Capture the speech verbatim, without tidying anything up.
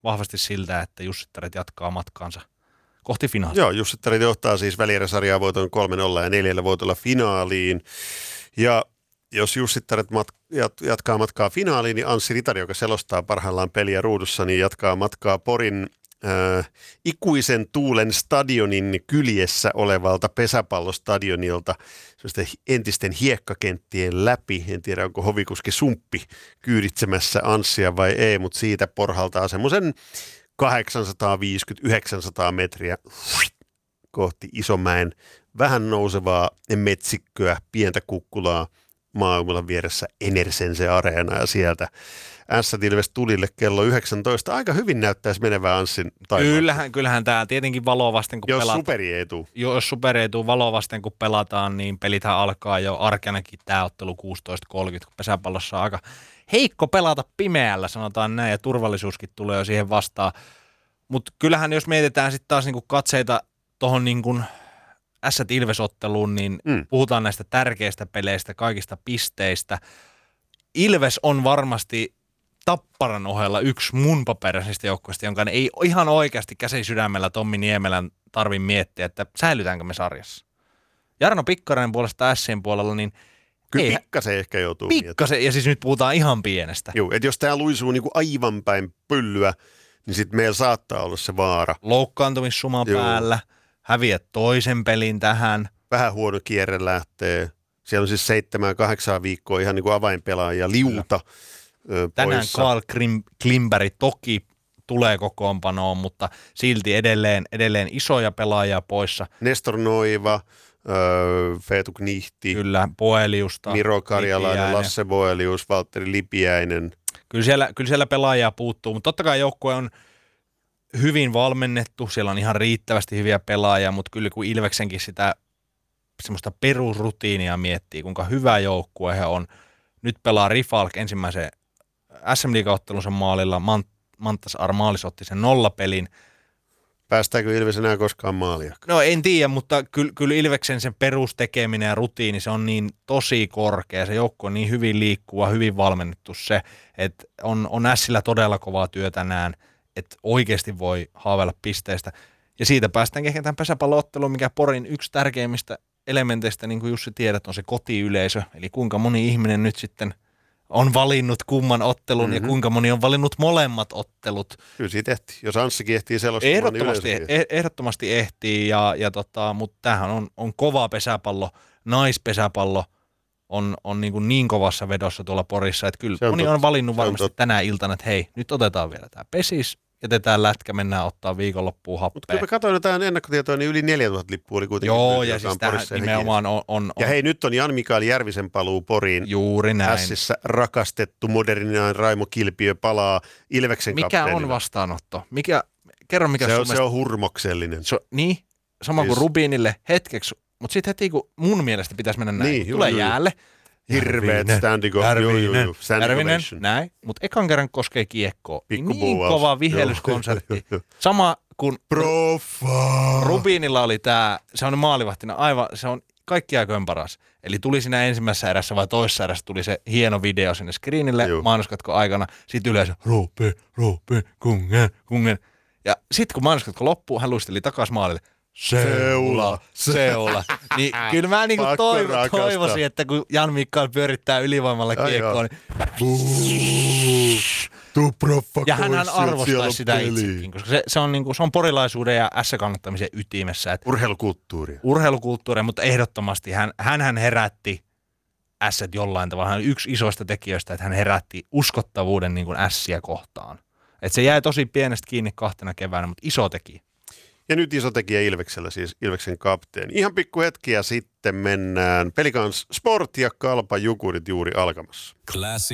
vahvasti siltä, että Jussittaret jatkaa matkaansa kohti finaalia. Joo, Jussittaret johtaa siis välieräsarjaa voiton kolme nolla ja neljällä voitolla finaaliin. Ja jos Jussittaret mat- jat- jatkaa matkaa finaaliin, niin Anssi Ritari, joka selostaa parhaillaan peliä ruudussa, niin jatkaa matkaa Porin äh, ikuisen tuulen stadionin kyljessä olevalta pesäpallostadionilta entisten hiekkakenttien läpi. En tiedä, onko hovikuski Sumppi kyyditsemässä Anssia vai ei, mutta siitä porhaltaa semmoisen kahdeksansataaviisikymmentä yhdeksänsataa metriä kohti Isomäen vähän nousevaa metsikköä, pientä kukkulaa, maailman vieressä Enersense Areena ja sieltä Ässät Ilves tulille kello yhdeksäntoista. Aika hyvin näyttäisi menevää Anssin taivaan. Kyllähän, kyllähän tämä tietenkin valovasten, kun jos pelataan. superi ei tule. Jos superi ei tule valovasten, kun pelataan, niin pelithän alkaa jo arkenakin tämä ottelu kuusitoista kolmekymmentä, kun pesäpallossa on aika heikko pelata pimeällä, sanotaan näin, ja turvallisuuskin tulee jo siihen vastaan. Mutta kyllähän jos mietitään sitten taas niinku katseita tuohon niinku Ässät Ilves-otteluun, niin mm. puhutaan näistä tärkeistä peleistä, kaikista pisteistä. Ilves on varmasti Tapparan ohella yksi mun paperisista joukkueista, jonka ei ihan oikeasti käsi sydämellä Tommi Niemelän tarvi miettiä, että säilytäänkö me sarjassa. Jarno Pikkarainen puolesta Ässien puolella, niin kyllä ei, pikkasen ehkä joutuu pikkasen, ja siis nyt puhutaan ihan pienestä. Joo, että jos tämä luisuu niinku aivan päin pyllyä, niin sitten meillä saattaa olla se vaara. Loukkaantumissuma Joo. päällä, häviä toisen pelin tähän. Vähän huono kierre lähtee. Siellä on siis seitsemän, kahdeksan viikkoa ihan niin kuin avainpelaajia liuta ö, Tänään poissa. Carl Klimberg toki tulee kokoonpanoon, mutta silti edelleen, edelleen isoja pelaajia poissa. Nestor Noiva, ö, Feetu Knihti, Kyllä, Boeliusta, Miro Karjalainen, Lipiäinen. Lasse Boelius, Valtteri Lipiäinen. Kyllä siellä, kyllä siellä pelaajia puuttuu, mutta totta kai joukkue on hyvin valmennettu, siellä on ihan riittävästi hyviä pelaajia, mutta kyllä kun Ilveksenkin sitä semmoista perusrutiinia miettii, kuinka hyvä joukkue he on. Nyt pelaa Rifalk ensimmäisen S M-liigaottelunsa maalilla, Mant- Mantas Armaalis otti sen nollapelin. Päästäänkö Ilves enää koskaan maalia? No en tiedä, mutta kyllä, kyllä Ilveksen sen perustekeminen ja rutiini, se on niin tosi korkea. Se joukko on niin hyvin liikkuva, hyvin valmennettu se, että on, on Ässillä todella kovaa työ tänään, että oikeasti voi haaveilla pisteistä. Ja siitä päästään ehkä tämän pesäpallo-otteluun, mikä Porin yksi tärkeimmistä elementeistä, niin kuin Jussi tiedät, on se kotiyleisö. Eli kuinka moni ihminen nyt sitten on valinnut kumman ottelun mm-hmm. ja kuinka moni on valinnut molemmat ottelut. Kyllä siitä ehtii. Jos Anssikin ehtii selostamaan, ehdottomasti, niin eh, ehdottomasti ehtii, ja, ja tota, mutta tämähän on, on kova pesäpallo, naispesäpallo on, on niin, kuin niin kovassa vedossa tuolla Porissa, että kyllä moni on valinnut varmasti on tänä iltana, että hei, nyt otetaan vielä tämä pesis, jätetään lätkä, mennään ottaa viikonloppuun happea. Mutta kun me katsoin jotain ennakkotietoja, niin yli neljätuhatta lippua oli kuitenkin. Joo, ja siis tähän nimenomaan on, on, on. Ja hei, nyt on Jan-Mikael Järvisen paluu Poriin. Juuri näin. Ässissä rakastettu moderninainen Raimo Kilpiö palaa Ilveksen mikä kapteenina. on vastaanotto? Mikä, kerro mikä se on, sun se on hurmoksellinen. Se on, niin, sama siis kuin Rubinille hetkeksi, mutta sitten heti kun mun mielestä pitäisi mennä näin, niin, tulee juu, jäälle. Hirveet standing Järvinen, Järvinen, näin, mutta ekan kerran koskee kiekkoa. Niin kova vihellyskonsertti. Sama kuin Proffa. Rubinilla oli tämä, se on maalivahtina aivan, se on kaikki aikojen paras. Eli tuli siinä ensimmäisessä erässä vai toisessa erässä tuli se hieno video sinne screenille mainoskatko aikana. Sitten yleensä Rupe, Rupe, kungen, kungen. Ja sitten kun mainoskatko loppuu, hän luisteli takaisin maalille. Seula, seula. Niin kyllä mä niinku toivo, toivoisin, että kun Jan Mikael pyörittää ylivoimalla kiekkoa, niin tuu proffa ja hänhän arvostaisi sitä itsekin, koska se, se, on niinku, se on porilaisuuden ja ässä-kannattamisen ytimessä. Että urheilukulttuuria. Urheilukulttuuria, mutta ehdottomasti hän, hänhän herätti ässät jollain tavalla. Hän on yksi isoista tekijöistä, että hän herätti uskottavuuden niin kuin ässiä kohtaan. Että se jäi tosi pienestä kiinni kahtena keväänä, mutta iso tekijä. Ja nyt iso tekijä Ilveksellä, siis Ilveksen kapteeni. Ihan pikku hetkiä sitten mennään Pelikans Sport ja Kalpa Jukurit juuri alkamassa. Classic.